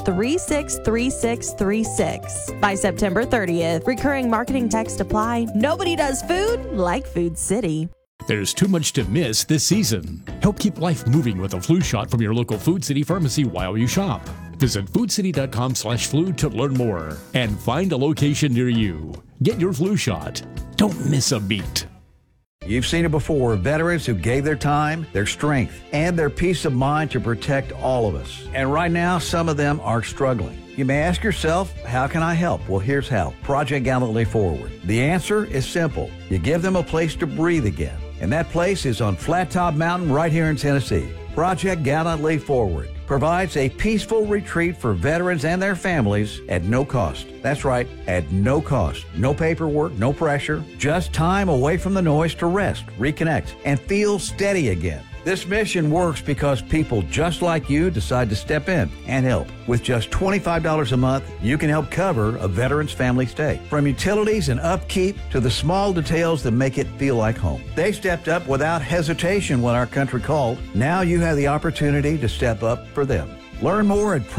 363636 by September 30th. Recurring marketing text apply. Nobody does food like Food City. There's too much to miss this season. Help keep life moving with a flu shot from your local Food City pharmacy while you shop. Visit foodcity.com/flu to learn more and find a location near you. Get your flu shot. Don't miss a beat. You've seen it before, veterans who gave their time, their strength, and their peace of mind to protect all of us. And right now, some of them are struggling. You may ask yourself, how can I help? Well, here's how. Project Gallantly Forward. The answer is simple. You give them a place to breathe again. And that place is on Flat Top Mountain right here in Tennessee. Project Gallantly Forward provides a peaceful retreat for veterans and their families at no cost. That's right, at no cost. No paperwork, no pressure, just time away from the noise to rest, reconnect, and feel steady again. This mission works because people just like you decide to step in and help. With just $25 a month, you can help cover a veteran's family stay. From utilities and upkeep to the small details that make it feel like home. They stepped up without hesitation when our country called. Now you have the opportunity to step up for them. Learn more at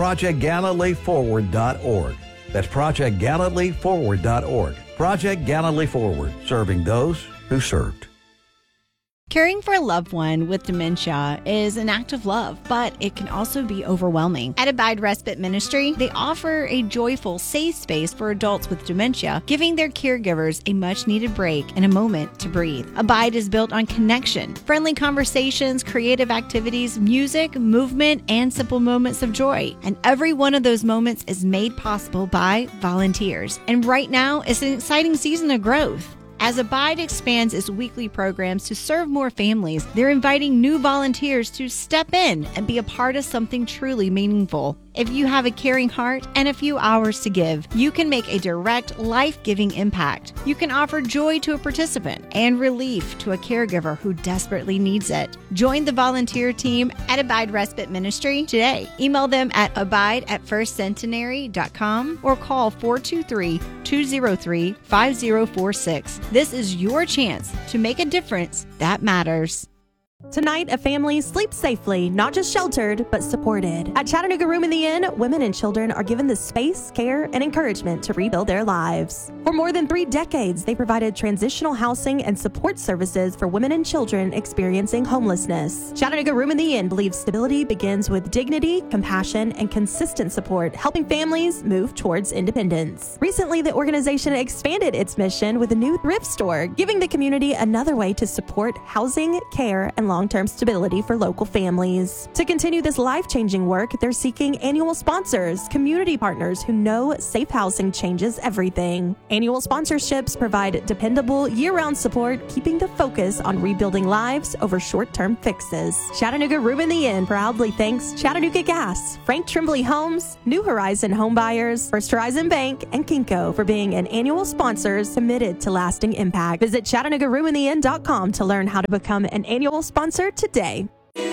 ProjectGallantlyForward.org. That's ProjectGallantlyForward.org. Project Gallantly Forward, serving those who served. Caring for a loved one with dementia is an act of love, but it can also be overwhelming. At Abide Respite Ministry, they offer a joyful, safe space for adults with dementia, giving their caregivers a much-needed break and a moment to breathe. Abide is built on connection, friendly conversations, creative activities, music, movement, and simple moments of joy. And every one of those moments is made possible by volunteers. And right now, it's an exciting season of growth. As Abide expands its weekly programs to serve more families, they're inviting new volunteers to step in and be a part of something truly meaningful. If you have a caring heart and a few hours to give, you can make a direct, life-giving impact. You can offer joy to a participant and relief to a caregiver who desperately needs it. Join the volunteer team at Abide Respite Ministry today. Email them at abide@firstcentenary.com or call 423-203-5046. This is your chance to make a difference that matters. Tonight, a family sleeps safely, not just sheltered, but supported. At Chattanooga Room in the Inn, women and children are given the space, care, and encouragement to rebuild their lives. For more than 3 decades, they provided transitional housing and support services for women and children experiencing homelessness. Chattanooga Room in the Inn believes stability begins with dignity, compassion, and consistent support, helping families move towards independence. Recently, the organization expanded its mission with a new thrift store, giving the community another way to support housing, care, and long-term stability for local families. To continue this life-changing work, they're seeking annual sponsors, community partners who know safe housing changes everything. Annual sponsorships provide dependable, year-round support, keeping the focus on rebuilding lives over short-term fixes. Chattanooga Room in the Inn proudly thanks Chattanooga Gas, Frank Trimbley Homes, New Horizon Home Buyers, First Horizon Bank, and Kinko for being an annual sponsors committed to lasting impact. Visit ChattanoogaRoomInTheInn.com to learn how to become an annual sponsor today.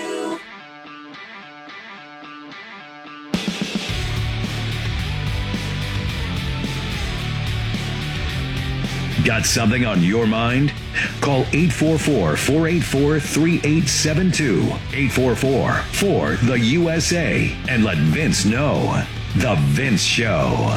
Got something on your mind? Call 844-484-3872. 844-4-THE-USA and let Vince know. The Vince Show.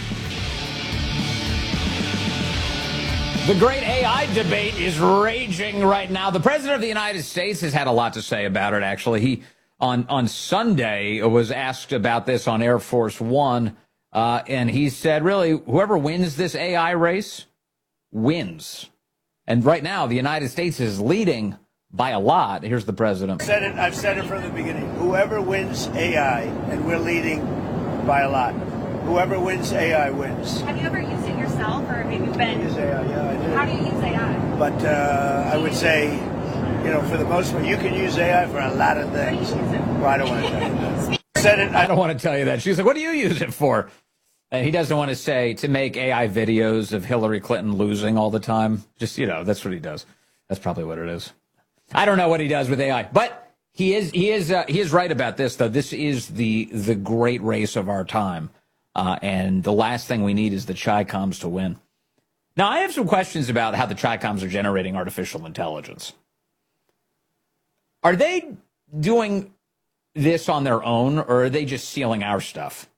The great AI debate is raging right now. The President of the United States has had a lot to say about it, actually. He, on Sunday, was asked about this on Air Force One, and he said, really, whoever wins this AI race wins. And right now, the United States is leading by a lot. Here's the president. I've said it from the beginning. Whoever wins AI, and we're leading by a lot. Whoever wins AI wins. Have you ever used it yourself, or have you been? I use AI, yeah, I do. How do you use AI? But I would say, for the most part, you can use AI for a lot of things. Well, I don't want to tell you that. I don't want to tell you that. She's like, what do you use it for? And he doesn't want to say to make AI videos of Hillary Clinton losing all the time. Just, that's what he does. That's probably what it is. I don't know what he does with AI, but he is right about this, though. This is the great race of our time. And the last thing we need is the Chi-Coms to win. Now, I have some questions about how the Chi-Coms are generating artificial intelligence. Are they doing this on their own, or are they just stealing our stuff?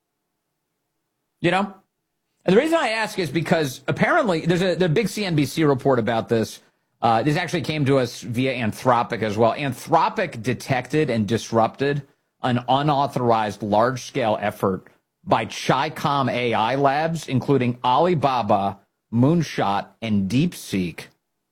And the reason I ask is because apparently there's a big CNBC report about this. This actually came to us via Anthropic as well. Anthropic detected and disrupted an unauthorized large-scale effort by Chi-Com AI labs, including Alibaba, Moonshot, and DeepSeek,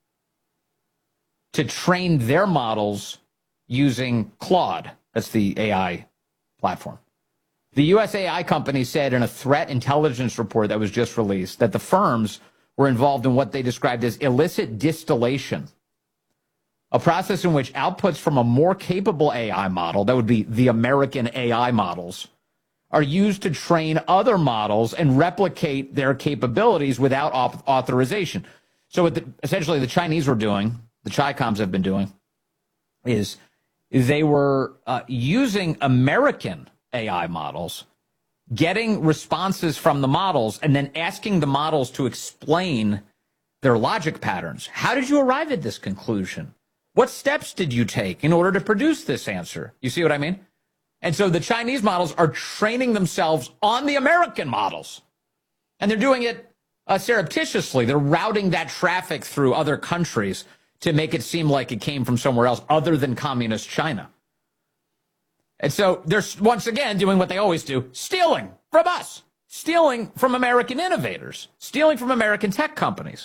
to train their models using Claude. That's the AI platform. The U.S. AI company said in a threat intelligence report that was just released that the firms were involved in what they described as illicit distillation, a process in which outputs from a more capable AI model, that would be the American AI models, are used to train other models and replicate their capabilities without authorization. So what essentially the Chinese were doing, the Chi-Coms have been doing, is they were using American AI models, getting responses from the models, and then asking the models to explain their logic patterns. How did you arrive at this conclusion? What steps did you take in order to produce this answer? You see what I mean? And so the Chinese models are training themselves on the American models. And they're doing it surreptitiously. They're routing that traffic through other countries to make it seem like it came from somewhere else other than communist China. And so they're, once again, doing what they always do, stealing from us, stealing from American innovators, stealing from American tech companies.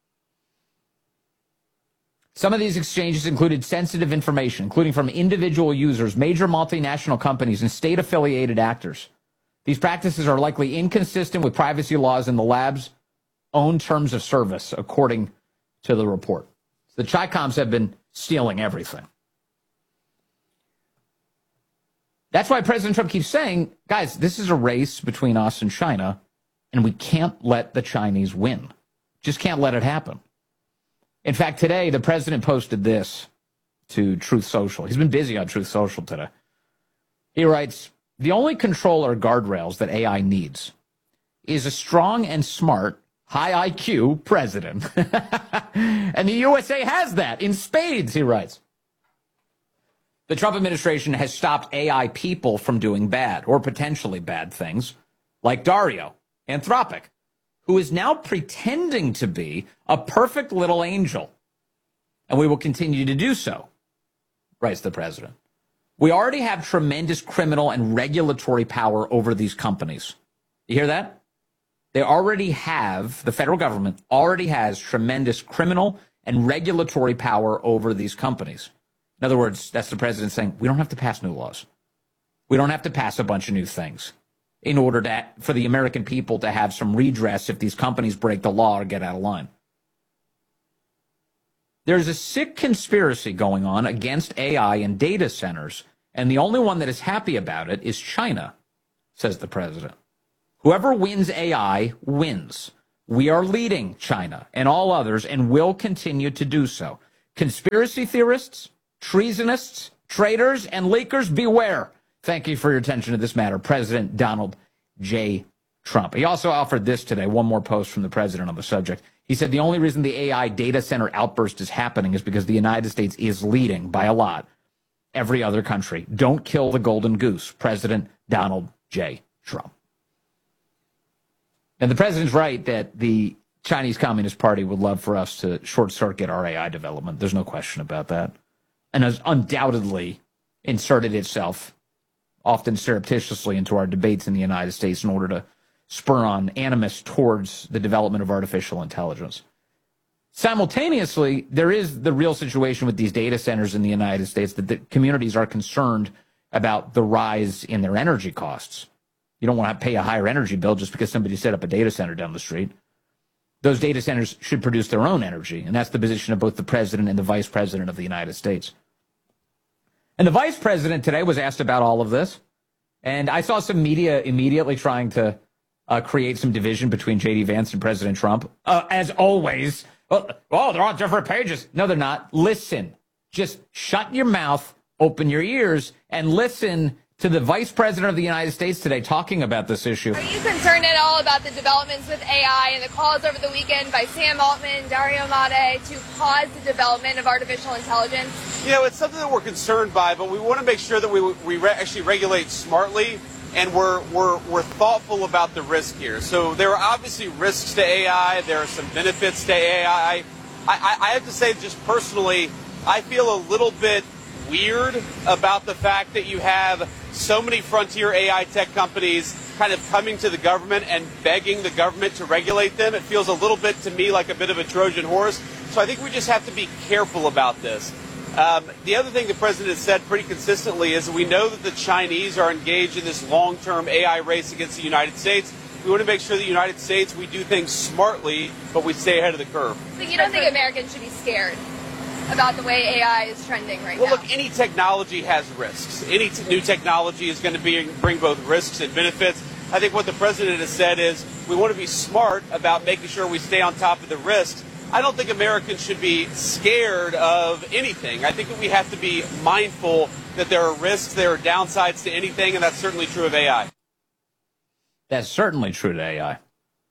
Some of these exchanges included sensitive information, including from individual users, major multinational companies, and state-affiliated actors. These practices are likely inconsistent with privacy laws in the lab's own terms of service, according to the report. The Chi-Coms have been stealing everything. That's why President Trump keeps saying, guys, this is a race between us and China, and we can't let the Chinese win. Just can't let it happen. In fact, today, the president posted this to Truth Social. He's been busy on Truth Social today. He writes, the only control or guardrails that AI needs is a strong and smart, high IQ president. And the USA has that in spades, he writes. The Trump administration has stopped AI people from doing bad or potentially bad things, like Dario, Anthropic, who is now pretending to be a perfect little angel. And we will continue to do so, writes the president. We already have tremendous criminal and regulatory power over these companies. You hear that? They already have, the federal government already has tremendous criminal and regulatory power over these companies. In other words, that's the president saying, we don't have to pass new laws. We don't have to pass a bunch of new things in order for the American people to have some redress if these companies break the law or get out of line. There's a sick conspiracy going on against AI and data centers, and the only one that is happy about it is China, says the president. Whoever wins AI wins. We are leading China and all others and will continue to do so. Conspiracy theorists, treasonists, traitors, and leakers, beware. Thank you for your attention to this matter. President Donald J. Trump. He also offered this today, one more post from the president on the subject. He said the only reason the AI data center outburst is happening is because the United States is leading by a lot every other country. Don't kill the golden goose. President Donald J. Trump. And the president's right that the Chinese Communist Party would love for us to short-circuit our AI development. There's no question about that. And has undoubtedly inserted itself, often surreptitiously, into our debates in the United States in order to spur on animus towards the development of artificial intelligence. Simultaneously, there is the real situation with these data centers in the United States that the communities are concerned about the rise in their energy costs. You don't want to pay a higher energy bill just because somebody set up a data center down the street. Those data centers should produce their own energy, and that's the position of both the president and the vice president of the United States. And the vice president today was asked about all of this, and I saw some media immediately trying to create some division between J.D. Vance and President Trump. As always, oh, they're on different pages. No, they're not. Listen. Just shut your mouth, open your ears, and listen to the Vice President of the United States today talking about this issue. Are you concerned at all about the developments with AI and the calls over the weekend by Sam Altman and Dario Amodei to pause the development of artificial intelligence? You know, it's something that we're concerned by, but we want to make sure that we actually regulate smartly and we're thoughtful about the risk here. So there are obviously risks to AI. There are some benefits to AI. I have to say, just personally, I feel a little bit weird about the fact that you have so many frontier AI tech companies kind of coming to the government and begging the government to regulate them. It feels a little bit to me like a bit of a Trojan horse. So I think we just have to be careful about this. The other thing the president has said pretty consistently is we know that the Chinese are engaged in this long-term AI race against the United States. We want to make sure the United States, we do things smartly, but we stay ahead of the curve. So you don't think Americans should be scared about the way AI is trending right now? Well, look, any technology has risks. Any new technology is going to bring both risks and benefits. I think what the president has said is we want to be smart about making sure we stay on top of the risks. I don't think Americans should be scared of anything. I think that we have to be mindful that there are risks, there are downsides to anything, and that's certainly true of AI. That's certainly true to AI.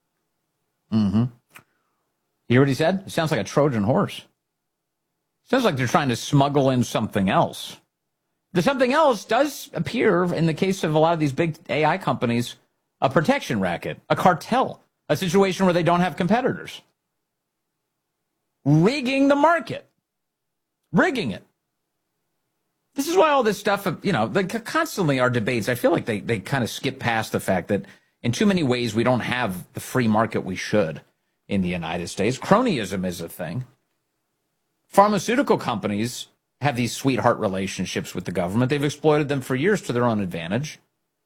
Mm-hmm. You hear what he said? It sounds like a Trojan horse. Sounds like they're trying to smuggle in something else. The something else does appear, in the case of a lot of these big AI companies, a protection racket, a cartel, a situation where they don't have competitors. Rigging the market. Rigging it. This is why all this stuff, constantly our debates, I feel like they kind of skip past the fact that in too many ways we don't have the free market we should in the United States. Cronyism is a thing. Pharmaceutical companies have these sweetheart relationships with the government. They've exploited them for years to their own advantage.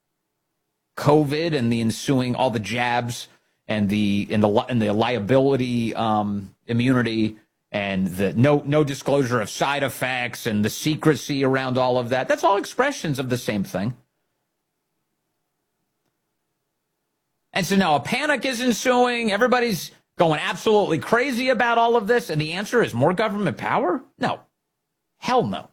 COVID and the ensuing, all the jabs and the liability immunity and the no disclosure of side effects and the secrecy around all of that. That's all expressions of the same thing. And so now a panic is ensuing. Everybody's going absolutely crazy about all of this. And the answer is more government power? No. Hell no.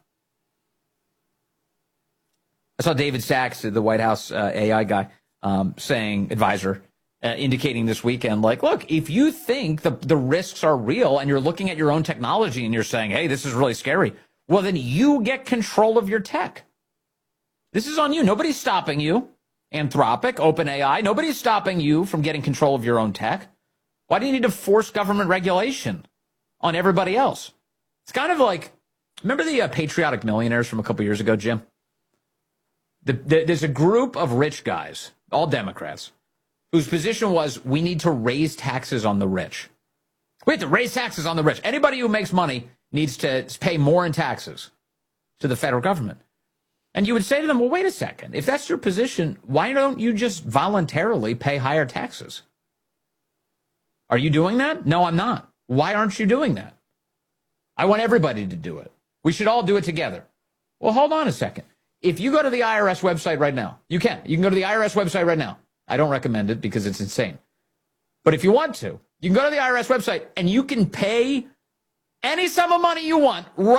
I saw David Sachs, the White House AI guy, advisor, indicating this weekend, like, look, if you think the risks are real and you're looking at your own technology and you're saying, hey, this is really scary, well, then you get control of your tech. This is on you. Nobody's stopping you. Anthropic, OpenAI, nobody's stopping you from getting control of your own tech. Why do you need to force government regulation on everybody else? It's kind of like, remember the patriotic millionaires from a couple years ago, Jim? There's a group of rich guys, all Democrats, whose position was we need to raise taxes on the rich. We have to raise taxes on the rich. Anybody who makes money needs to pay more in taxes. to the federal government. And you would say to them, well, wait a second. If that's your position, why don't you just voluntarily pay higher taxes? Are you doing that? No, I'm not. Why aren't you doing that? I want everybody to do it. We should all do it together. Well, hold on a second. If you go to the IRS website right now, you can go to the IRS website right now. I don't recommend it because it's insane. But if you want to, you can go to the IRS website and you can pay any sum of money you want right